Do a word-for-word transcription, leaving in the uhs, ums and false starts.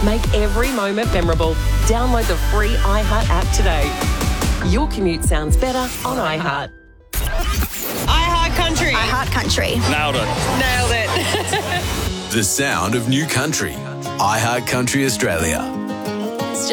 Make every moment memorable. Download the free iHeart app today. Your commute sounds better on iHeart. iHeart Country. iHeart Country. Nailed it. Nailed it. The sound of new country. iHeart Country Australia.